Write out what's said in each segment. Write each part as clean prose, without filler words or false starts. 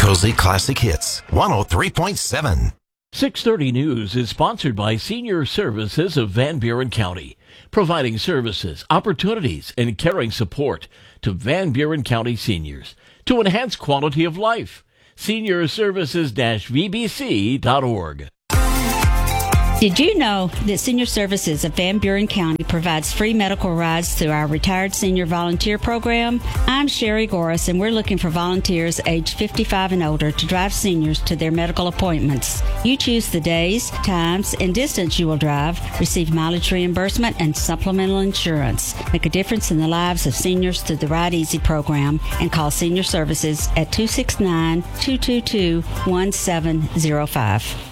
Cozy Classic Hits 103.7. 630 News is sponsored by Senior Services of Van Buren County, providing services, opportunities, and caring support to Van Buren County seniors to enhance quality of life. SeniorServices-VBC.org. Did you know that Senior Services of Van Buren County provides free medical rides through our Retired Senior Volunteer Program? I'm Sherry Goris, and we're looking for volunteers aged 55 and older to drive seniors to their medical appointments. You choose the days, times, and distance you will drive, receive mileage reimbursement, and supplemental insurance. Make a difference in the lives of seniors through the Ride Easy program and call Senior Services at 269-222-1705.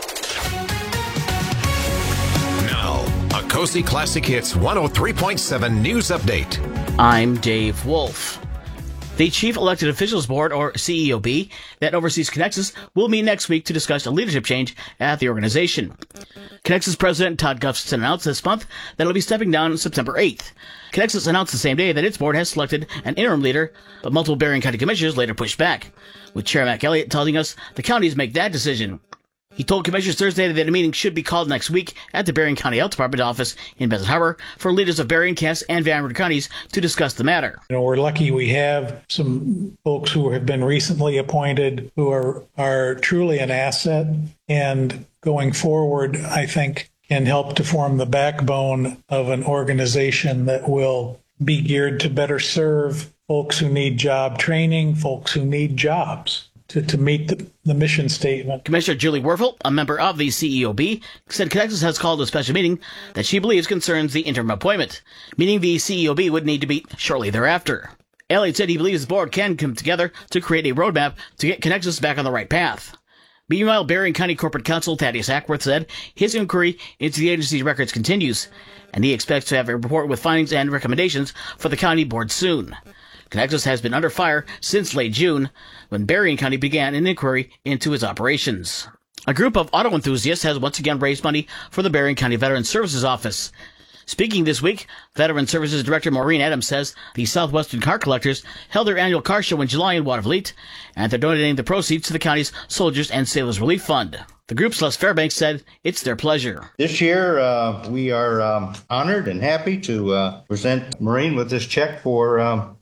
Cozy Classic Hits 103.7 News Update. I'm Dave Wolf. The Chief Elected Officials Board, or CEOB, that oversees Connexus will meet next week to discuss a leadership change at the organization. Connexus President Todd Gustafson announced this month that he'll be stepping down on September 8th. Connexus announced the same day that its board has selected an interim leader, but multiple Berrien County commissioners later pushed back, with Chair Mac Elliott telling us the counties make that decision. He told commissioners Thursday that a meeting should be called next week at the Berrien County Health Department office in Benton Harbor for leaders of Berrien, Cass, and Van Buren counties to discuss the matter. We're lucky we have some folks who have been recently appointed who are truly an asset, and going forward, I think, can help to form the backbone of an organization that will be geared to better serve folks who need job training, folks who need jobs. To meet the mission statement. Commissioner Julie Werfel, a member of the CEOB, said Connexus has called a special meeting that she believes concerns the interim appointment, meaning the CEOB would need to meet shortly thereafter. Elliott said he believes the board can come together to create a roadmap to get Connexus back on the right path. Meanwhile, Berrien County Corporate Counsel Thaddeus Ackworth said his inquiry into the agency's records continues, and he expects to have a report with findings and recommendations for the county board soon. Connexus has been under fire since late June, when Berrien County began an inquiry into its operations. A group of auto enthusiasts has once again raised money for the Berrien County Veterans Services Office. Speaking this week, Veteran Services Director Maureen Adams says the Southwestern Car Collectors held their annual car show in July in Watervliet, and they're donating the proceeds to the county's Soldiers and Sailors Relief Fund. The group's Les Fairbanks said it's their pleasure. This year, we are honored and happy to present Maureen with this check for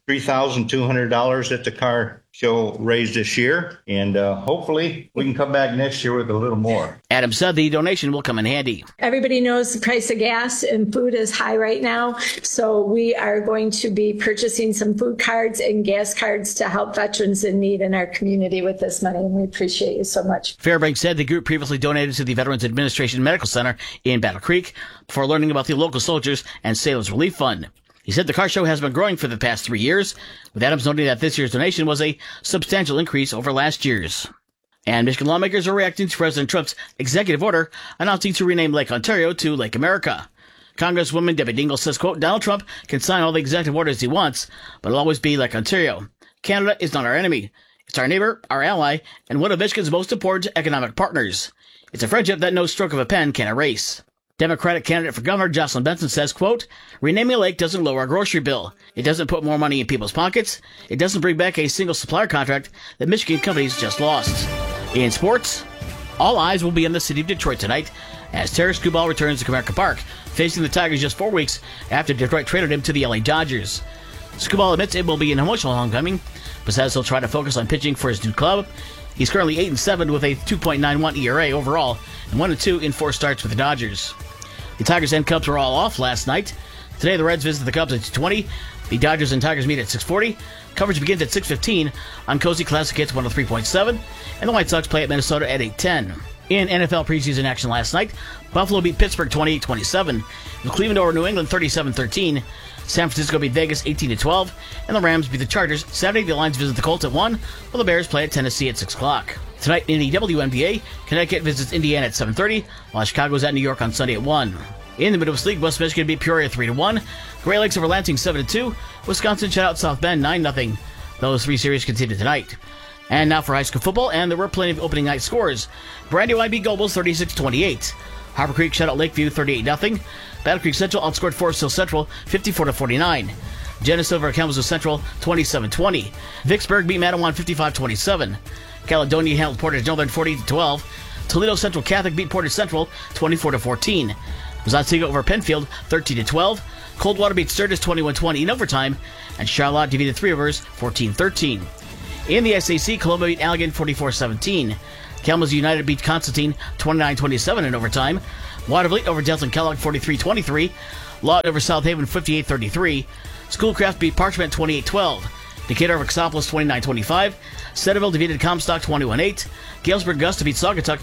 $3,200 that the car show raised this year, and hopefully we can come back next year with a little more. Adams said the donation will come in handy. Everybody knows the price of gas and food is high right now, so we are going to be purchasing some food cards and gas cards to help veterans in need in our community with this money, and we appreciate you so much. Fairbanks said the group previously donated to the Veterans Administration Medical Center in Battle Creek before learning about the local Soldiers and Sailors Relief Fund. He said the car show has been growing for the past 3 years, with Adams noting that this year's donation was a substantial increase over last year's. And Michigan lawmakers are reacting to President Trump's executive order announcing to rename Lake Ontario to Lake America. Congresswoman Debbie Dingell says, quote, Donald Trump can sign all the executive orders he wants, but it'll always be Lake Ontario. Canada is not our enemy. It's our neighbor, our ally, and one of Michigan's most important economic partners. It's a friendship that no stroke of a pen can erase. Democratic candidate for governor Jocelyn Benson says, quote, renaming a lake doesn't lower our grocery bill. It doesn't put more money in people's pockets. It doesn't bring back a single supplier contract that Michigan companies just lost. In sports, all eyes will be on the city of Detroit tonight as Terry Skubal returns to Comerica Park, facing the Tigers just 4 weeks after Detroit traded him to the LA Dodgers. Skubal admits it will be an emotional homecoming, but says he'll try to focus on pitching for his new club. He's currently 8-7 with a 2.91 ERA overall and 1-2 in 4 starts with the Dodgers. The Tigers and Cubs were all off last night. Today, the Reds visit the Cubs at 2:20. The Dodgers and Tigers meet at 6:40. Coverage begins at 6:15 on Cozy Classic Hits 103.7, and the White Sox play at Minnesota at 8:10. In NFL preseason action last night, Buffalo beat Pittsburgh 28-27. Cleveland over New England 37-13. San Francisco beat Vegas 18-12, and the Rams beat the Chargers. Saturday, the Lions visit the Colts at 1, while the Bears play at Tennessee at 6 o'clock. Tonight in the WNBA, Connecticut visits Indiana at 7:30, while Chicago's at New York on Sunday at 1. In the Midwest League, West Michigan beat Peoria 3-1. Great Lakes over Lansing 7-2. Wisconsin shut out South Bend 9-0. Those 3 series continue tonight. And now for high school football, and there were plenty of opening night scores. Brandywine beat Gobles 36-28. Harbor Creek shut out Lakeview 38-0. Battle Creek Central outscored Forest Hill Central 54-49. Geneseo over Kalamazoo Central 27-20. Vicksburg beat Mattawan 55-27. Caledonia handled Portage Northern 40-12. Toledo Central Catholic beat Portage Central 24-14. Watsonseego over Penfield 13-12. Coldwater beat Sturgis 21-20 in overtime, and Charlotte defeated Three Rivers 14-13. In the SAC, Coloma beat Allegan 44-17. Kalamazoo United beat Constantine 29-27 in overtime. Watervliet over Delton Kellogg 43-23. Lawton over South Haven 58-33. Schoolcraft beat Parchment 28-12. Decatur over Xenopus 29-25. Centerville defeated Comstock 21-8. Galesburg Augusta beat Saugatuck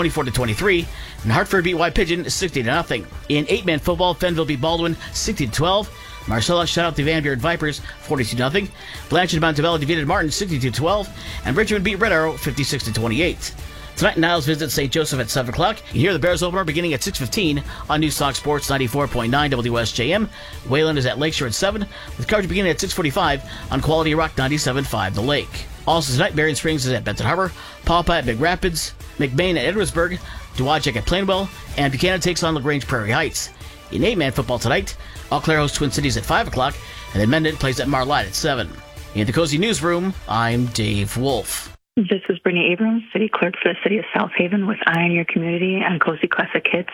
24-23. And Hartford beat White Pigeon 60-0. In 8-man football, Fenville beat Baldwin 60-12. Marcellus shut out the Van Buren Vipers 42-0. Blanchard Montebello defeated Martin 62-12. And Richmond beat Red Arrow 56-28. Tonight, Niles visits St. Joseph at 7 o'clock. You hear the Bears opener beginning at 6:15 on News Talk Sports 94.9 WSJM. Wayland is at Lakeshore at 7, with coverage beginning at 6:45 on Quality Rock 97.5 The Lake. Also tonight, Berrien Springs is at Benton Harbor, Pawpaw at Big Rapids, McBain at Edwardsburg, Dowagiac at Plainwell, and Buchanan takes on LaGrange Prairie Heights. In 8-man football tonight, Eau Claire hosts Twin Cities at 5 o'clock, and then Mendon plays at Marlette at 7. In the Cozy Newsroom, I'm Dave Wolf. This is Brittany Abrams, City Clerk for the City of South Haven with Eye on Your Community on Cozy Classic Hits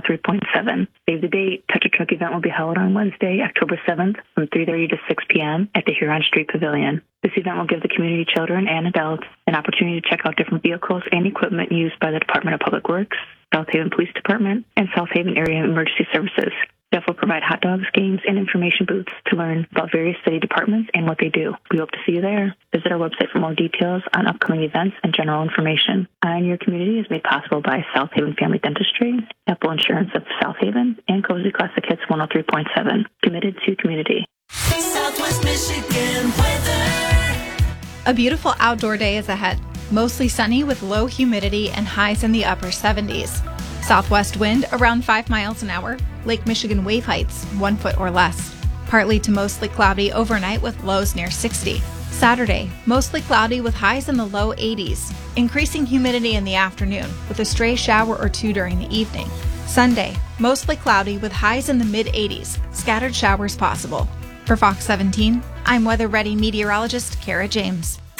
103.7. Save the date. Touch a Truck event will be held on Wednesday, October 7th from 3:30 to 6 p.m. at the Huron Street Pavilion. This event will give the community, children, and adults an opportunity to check out different vehicles and equipment used by the Department of Public Works, South Haven Police Department, and South Haven Area Emergency Services. Staff will provide hot dogs, games, and information booths to learn about various city departments and what they do. We hope to see you there. Visit our website for more details on upcoming events and general information. Eye on Your Community is made possible by South Haven Family Dentistry, Apple Insurance of South Haven, and Cozy Classic Hits 103.7. Committed to community. Southwest Michigan weather. A beautiful outdoor day is ahead. Mostly sunny with low humidity and highs in the upper 70s. Southwest wind around 5 miles an hour. Lake Michigan wave heights 1 foot or less. Partly to mostly cloudy overnight with lows near 60. Saturday, mostly cloudy with highs in the low 80s. Increasing humidity in the afternoon with a stray shower or two during the evening. Sunday, mostly cloudy with highs in the mid 80s. Scattered showers possible. For Fox 17, I'm weather ready meteorologist Kara James.